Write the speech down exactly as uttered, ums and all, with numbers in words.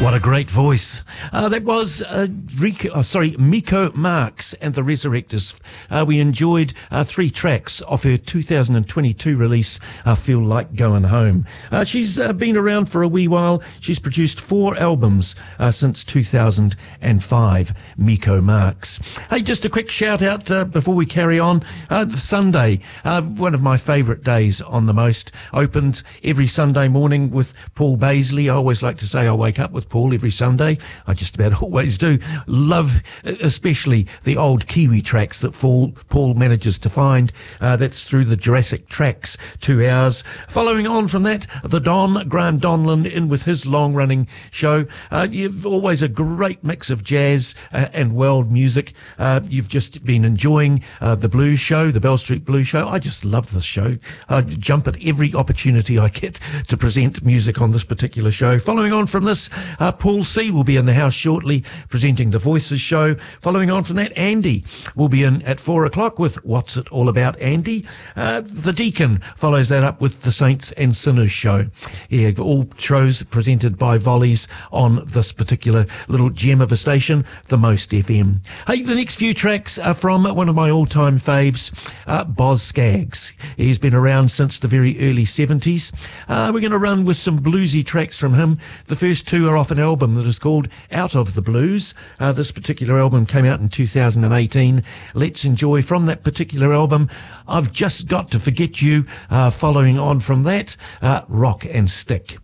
What a great voice. Uh, that was uh, Rico, oh, sorry, Miko Marks and the Resurrectors. Uh, we enjoyed uh, three tracks off her two thousand twenty-two release, uh, Feel Like Going Home. Uh, she's uh, been around for a wee while. She's produced four albums uh, since two thousand five, Miko Marks. Hey, just a quick shout out uh, before we carry on. Uh, Sunday, uh, one of my favourite days on The Most, opened every Sunday morning with Paul Baisley. I always like to say I wake up with Paul every Sunday. I just about always do. Love especially the old Kiwi tracks that Paul, Paul manages to find. Uh, that's through the Jurassic Tracks, two hours. Following on from that, the Don, Graham Donlan, in with his long-running show. Uh, you've always a great mix of jazz uh, and world music. Uh, you've just been enjoying uh, the Blues Show, the Bell Street Blues Show. I just love this show. I jump at every opportunity I get to present music on this particular show. Following on from this, Uh, Paul C will be in the house shortly presenting the Voices show. Following on from that, Andy will be in at four o'clock with What's It All About, Andy. Uh, the Deacon follows that up with the Saints and Sinners show. Yeah, all shows presented by Volleys on this particular little gem of a station, The Most F M. Hey, the next few tracks are from one of my all-time faves, uh, Boz Scaggs. He's been around since the very early seventies. Uh, we're going to run with some bluesy tracks from him. The first two are off an album that is called Out of the Blues. Uh, this particular album came out in two thousand eighteen. Let's enjoy from that particular album, I've Just Got to Forget You. Uh, following on from that, uh, Rock and Stick.